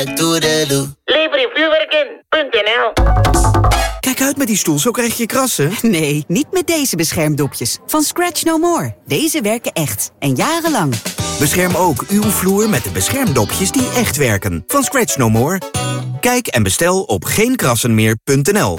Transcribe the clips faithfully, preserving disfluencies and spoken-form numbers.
Lever je vuurwerk in punt n l. Kijk uit met die stoel, zo krijg je krassen. Nee, niet met deze beschermdopjes. Van Scratch No More. Deze werken echt. En jarenlang. Bescherm ook uw vloer met de beschermdopjes die echt werken. Van Scratch No More. Kijk en bestel op geen krassen meer punt n l.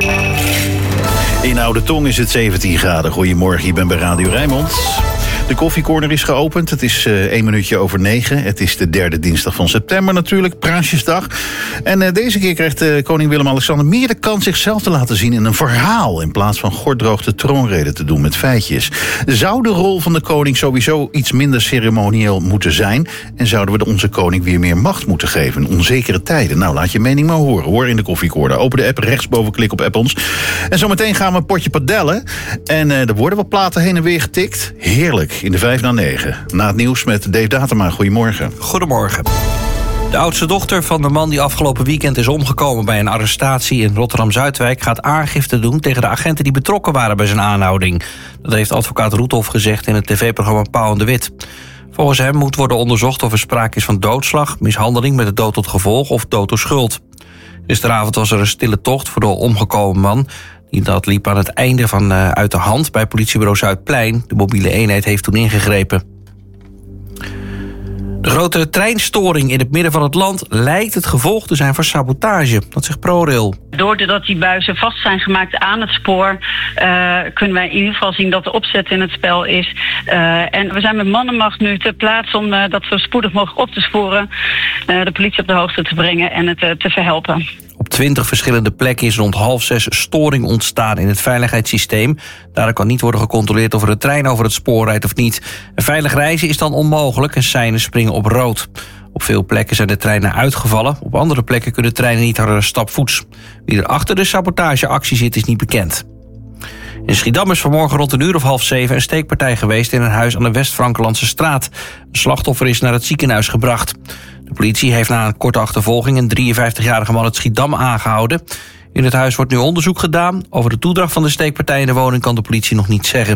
In Oude Tong is het zeventien graden. Goedemorgen, je bent bij Radio Rijnmond. De koffiecorner is geopend. Het is uh, één minuutje over negen. Het is de derde dinsdag van september natuurlijk. Praatjesdag. En uh, deze keer krijgt uh, koning Willem-Alexander meer de kans zichzelf te laten zien in een verhaal, in plaats van gorddroogte troonrede te doen met feitjes. Zou de rol van de koning sowieso iets minder ceremonieel moeten zijn? En zouden we de onze koning weer meer macht moeten geven in onzekere tijden? Nou, laat je mening maar horen, hoor, in de koffiecorner. Open de app, rechtsboven, klik op app ons. En zometeen gaan we een potje padellen. En uh, er worden wat platen heen en weer getikt. Heerlijk. In de vijf na negen. Na het nieuws met Dave Datema. Goedemorgen. Goedemorgen. De oudste dochter van de man die afgelopen weekend is omgekomen bij een arrestatie in Rotterdam-Zuidwijk gaat aangifte doen tegen de agenten die betrokken waren bij zijn aanhouding. Dat heeft advocaat Roethoff gezegd in het tv-programma Pauw en de Wit. Volgens hem moet worden onderzocht of er sprake is van doodslag, mishandeling met de dood tot gevolg of dood door schuld. Gisteravond was er een stille tocht voor de omgekomen man. Dat liep aan het einde van uh, uit de hand bij politiebureau Zuidplein. De mobiele eenheid heeft toen ingegrepen. De grote treinstoring in het midden van het land lijkt het gevolg te zijn van sabotage. Dat zegt ProRail. Doordat die buizen vast zijn gemaakt aan het spoor, uh, kunnen wij in ieder geval zien dat de opzet in het spel is. Uh, en we zijn met mannenmacht nu ter plaatse om uh, dat zo spoedig mogelijk op te sporen, uh, de politie op de hoogte te brengen en het uh, te verhelpen. Op twintig verschillende plekken is rond half zes storing ontstaan in het veiligheidssysteem. Daardoor kan niet worden gecontroleerd of er een trein over het spoor rijdt of niet. Een veilig reizen is dan onmogelijk en seinen springen op rood. Op veel plekken zijn de treinen uitgevallen. Op andere plekken kunnen treinen niet harder stapvoets. Wie er achter de sabotageactie zit is niet bekend. In Schiedam is vanmorgen rond een uur of half zeven een steekpartij geweest in een huis aan de West-Frankelandse straat. Een slachtoffer is naar het ziekenhuis gebracht. De politie heeft na een korte achtervolging een drieënvijftigjarige man uit Schiedam aangehouden. In het huis wordt nu onderzoek gedaan. Over de toedracht van de steekpartij in de woning kan de politie nog niets zeggen.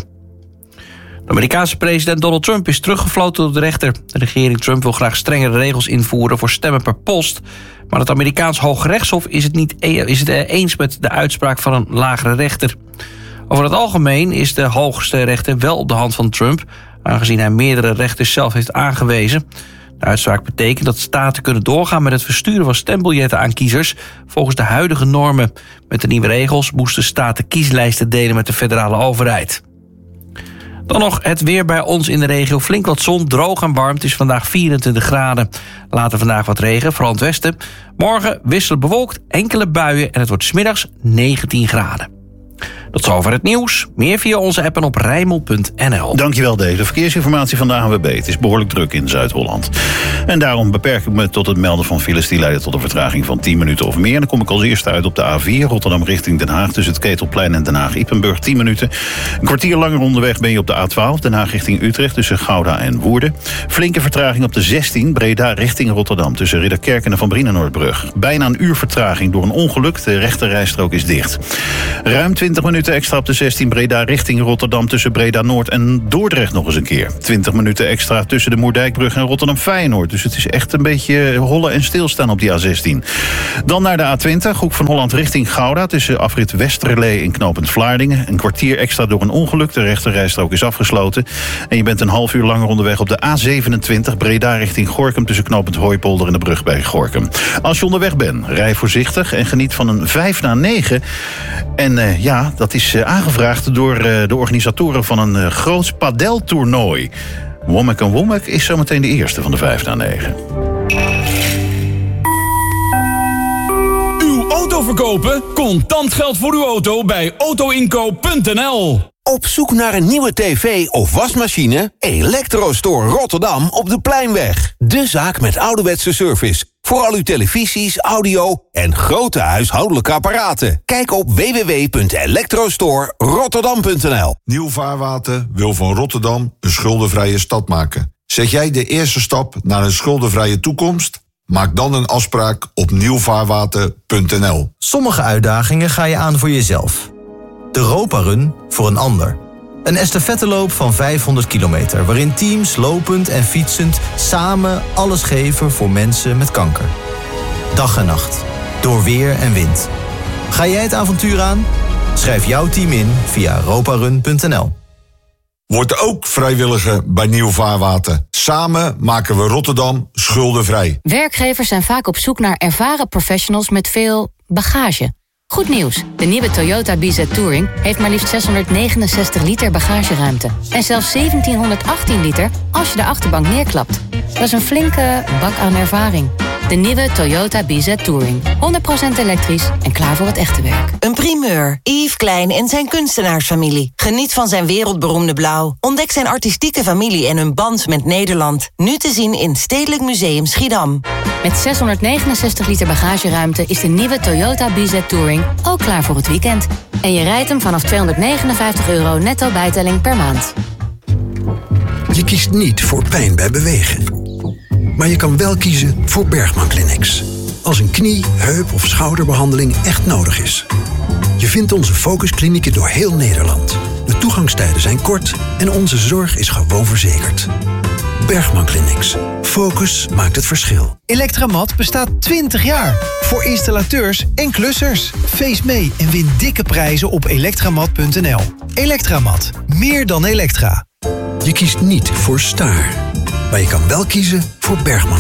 De Amerikaanse president Donald Trump is teruggefloten door de rechter. De regering Trump wil graag strengere regels invoeren voor stemmen per post. Maar het Amerikaans Hooggerechtshof is het niet is het eens met de uitspraak van een lagere rechter. Over het algemeen is de hoogste rechter wel op de hand van Trump, aangezien hij meerdere rechters zelf heeft aangewezen. De uitspraak betekent dat staten kunnen doorgaan met het versturen van stembiljetten aan kiezers volgens de huidige normen. Met de nieuwe regels moesten staten kieslijsten delen met de federale overheid. Dan nog het weer bij ons in de regio. Flink wat zon, droog en warm. Het is vandaag vierentwintig graden. Later vandaag wat regen, vooral in het westen. Morgen wisselend bewolkt, enkele buien en het wordt 's middags negentien graden. Tot zover het nieuws. Meer via onze app en op rijnmond punt n l. Dankjewel Dave. De verkeersinformatie van de A N W B. Het is behoorlijk druk in Zuid-Holland. En daarom beperk ik me tot het melden van files die leiden tot een vertraging van tien minuten of meer. En dan kom ik als eerste uit op de A vier, Rotterdam richting Den Haag. Tussen het Ketelplein en Den Haag-Ipenburg, tien minuten. Een kwartier langer onderweg ben je op de A twaalf, Den Haag richting Utrecht. Tussen Gouda en Woerden. Flinke vertraging op de zestien, Breda richting Rotterdam. Tussen Ridderkerk en Van Brienenoordbrug. Bijna een uur vertraging door een ongeluk. De rechterrijstrook is dicht. Ruim twintig minuten extra op de zestien, Breda richting Rotterdam. Tussen Breda Noord en Dordrecht nog eens een keer. twintig minuten extra tussen de Moerdijkbrug en Rotterdam Feyenoord. Dus het is echt een beetje hollen en stilstaan op die A zestien. Dan naar de A twintig, Hoek van Holland richting Gouda. Tussen afrit Westerlee en knooppunt Vlaardingen. Een kwartier extra door een ongeluk. De rechterrijstrook is afgesloten. En je bent een half uur langer onderweg op de A zevenentwintig, Breda richting Gorinchem. Tussen knooppunt Hooipolder en de brug bij Gorinchem. Als je onderweg bent, rij voorzichtig en geniet van een vijf na negen. En uh, ja, dat is uh, aangevraagd door uh, de organisatoren van een uh, groot padeltoernooi. Womack en Womack is zometeen de eerste van de vijf na negen. Uw auto verkopen? Contant geld voor uw auto bij autoinkoop punt n l. Op zoek naar een nieuwe tv of wasmachine? Electrostore Rotterdam op de Pleinweg. De zaak met ouderwetse service. Voor al uw televisies, audio en grote huishoudelijke apparaten. Kijk op w w w punt electrostore rotterdam punt n l. Nieuw Vaarwater wil van Rotterdam een schuldenvrije stad maken. Zet jij de eerste stap naar een schuldenvrije toekomst? Maak dan een afspraak op nieuw vaarwater punt n l. Sommige uitdagingen ga je aan voor jezelf. De Europa Run voor een ander. Een estafetteloop van vijfhonderd kilometer... waarin teams lopend en fietsend samen alles geven voor mensen met kanker. Dag en nacht. Door weer en wind. Ga jij het avontuur aan? Schrijf jouw team in via roparun punt n l. Word ook vrijwilliger bij Nieuw Vaarwater. Samen maken we Rotterdam schuldenvrij. Werkgevers zijn vaak op zoek naar ervaren professionals met veel bagage. Goed nieuws, de nieuwe Toyota B Z Touring heeft maar liefst zeshonderdnegenenzestig liter bagageruimte. En zelfs zeventienhonderdachttien liter als je de achterbank neerklapt. Dat is een flinke bak aan ervaring. De nieuwe Toyota B Z Touring. honderd procent elektrisch en klaar voor het echte werk. Een primeur. Yves Klein en zijn kunstenaarsfamilie. Geniet van zijn wereldberoemde blauw. Ontdek zijn artistieke familie en hun band met Nederland. Nu te zien in Stedelijk Museum Schiedam. Met zeshonderdnegenenzestig liter bagageruimte is de nieuwe Toyota B Z Touring ook klaar voor het weekend. En je rijdt hem vanaf tweehonderdnegenenvijftig euro netto bijtelling per maand. Je kiest niet voor pijn bij bewegen. Maar je kan wel kiezen voor Bergman Clinics. Als een knie, heup of schouderbehandeling echt nodig is. Je vindt onze focusklinieken door heel Nederland. De toegangstijden zijn kort en onze zorg is gewoon verzekerd. Bergman Clinics. Focus maakt het verschil. Electramat bestaat twintig jaar. Voor installateurs en klussers. Feest mee en win dikke prijzen op elektramat punt n l. Electramat. Meer dan Elektra. Je kiest niet voor Staar. Maar je kan wel kiezen voor Bergman